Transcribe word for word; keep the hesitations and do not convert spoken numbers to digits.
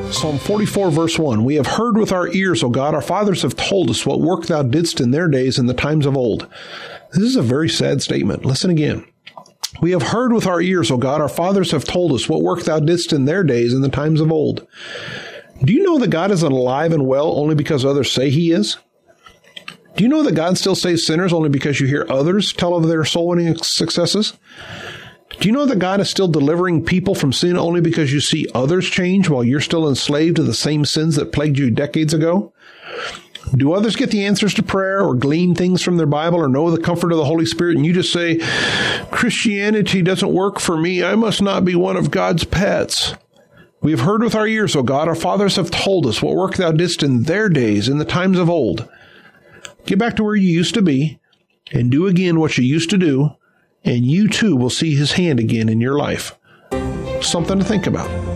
Psalm forty-four, verse one, we have heard with our ears, O God, our fathers have told us what work thou didst in their days in the times of old. This is a very sad statement. Listen again. We have heard with our ears, O God, our fathers have told us what work thou didst in their days in the times of old. Do you know that God is alive and well only because others say he is? Do you know that God still saves sinners only because you hear others tell of their soul-winning successes? Do you know that God is still delivering people from sin only because you see others change while you're still enslaved to the same sins that plagued you decades ago? Do others get the answers to prayer or glean things from their Bible or know the comfort of the Holy Spirit and you just say, Christianity doesn't work for me. I must not be one of God's pets. We have heard with our ears, O God, our fathers have told us what work thou didst in their days, in the times of old. Get back to where you used to be and do again what you used to do, and you too will see his hand again in your life. Something to think about.